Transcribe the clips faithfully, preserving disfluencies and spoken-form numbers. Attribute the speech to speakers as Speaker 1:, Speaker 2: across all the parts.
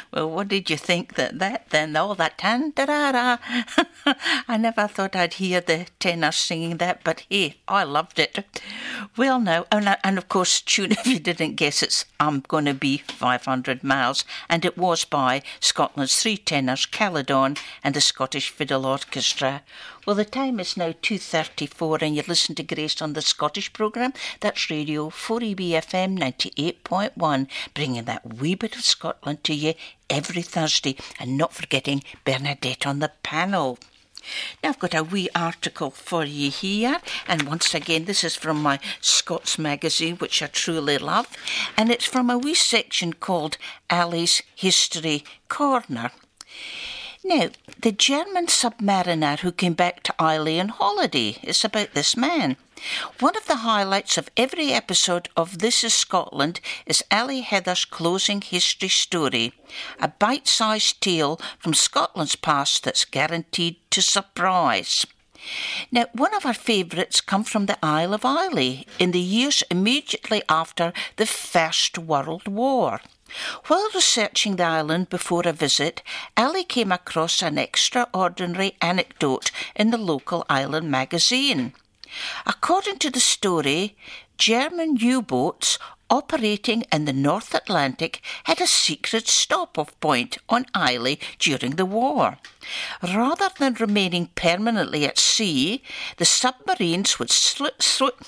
Speaker 1: Well, what did you think that that then? All that tan da da da. I never thought I'd hear the tenor singing that, but hey, I loved it. Well, now, and, and of course, tune, if you didn't guess, it's I'm Gonna Be five hundred miles, and it was by Scotland's three tenors, Caledon and the Scottish Fiddle Orchestra. Well, the time is now two thirty-four, and you listen to Grace on the Scottish programme. That's Radio four E B F M ninety-eight point one, bringing that wee bit of Scotland to you every Thursday, and not forgetting Bernadette on the panel. Now I've got a wee article for you here, and once again this is from my Scots magazine, which I truly love, and it's from a wee section called Ali's History Corner. Now, the German submariner who came back to Islay on holiday, it's about this man. One of the highlights of every episode of This Is Scotland is Ali Heather's closing history story, a bite-sized tale from Scotland's past that's guaranteed to surprise. Now, one of our favourites come from the Isle of Islay in the years immediately after the First World War. While researching the island before a visit, Ali came across an extraordinary anecdote in the local island magazine. According to the story, German U-boats operating in the North Atlantic had a secret stop-off point on Islay during the war. Rather than remaining permanently at sea, the submarines would slip, slip,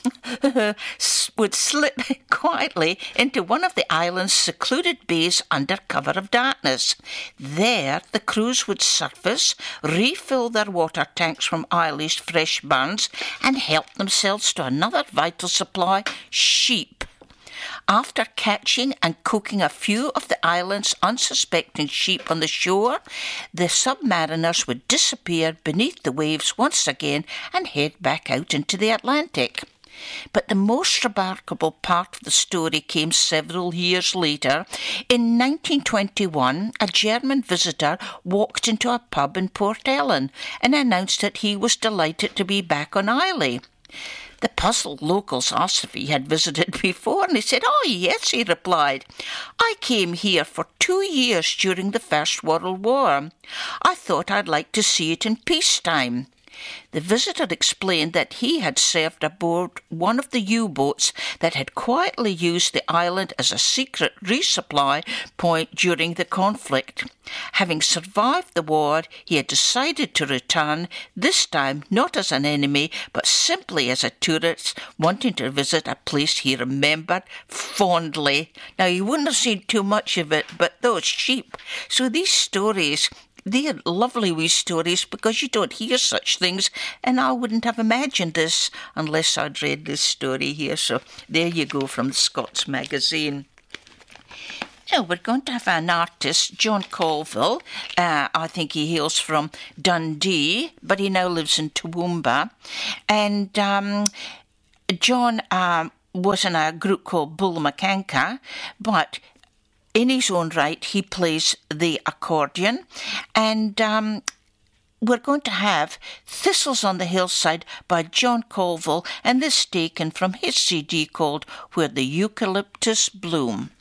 Speaker 1: would slip quietly into one of the island's secluded bays under cover of darkness. There, the crews would surface, refill their water tanks from Islay's fresh burns, and help themselves to another vital supply, sheep. After catching and cooking a few of the island's unsuspecting sheep on the shore, the submariners would disappear beneath the waves once again and head back out into the Atlantic. But the most remarkable part of the story came several years later. In nineteen twenty-one, a German visitor walked into a pub in Port Ellen and announced that he was delighted to be back on Islay. The puzzled locals asked if he had visited before, and he said, "Oh, yes," he replied. "I came here for two years during the First World War. I thought I'd like to see it in peacetime." The visitor explained that he had served aboard one of the U-boats that had quietly used the island as a secret resupply point during the conflict. Having survived the war, he had decided to return, this time not as an enemy, but simply as a tourist wanting to visit a place he remembered fondly. Now, he wouldn't have seen too much of it, but those sheep. So these stories, they're lovely wee stories because you don't hear such things, and I wouldn't have imagined this unless I'd read this story here. So there you go from the Scots magazine. Now we're going to have an artist, John Colville. Uh, I think he hails from Dundee, but he now lives in Toowoomba. And um, John um, was in a group called Bull Macanka, but in his own right, he plays the accordion, and um, we're going to have Thistles on the Hillside by John Colville, and this taken from his C D called Where the Eucalyptus Bloom.